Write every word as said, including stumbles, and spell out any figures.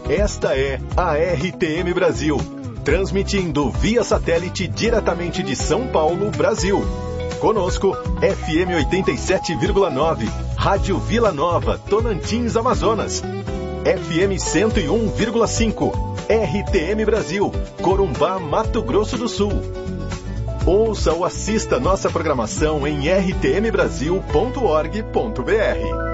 Esta é a R T M Brasil, transmitindo via satélite diretamente de São Paulo, Brasil. Conosco, F M oitenta e sete vírgula nove, Rádio Vila Nova, Tocantins, Amazonas. F M cento e um vírgula cinco, R T M Brasil, Corumbá, Mato Grosso do Sul. Ouça ou assista nossa programação em r t m brasil ponto org ponto b r.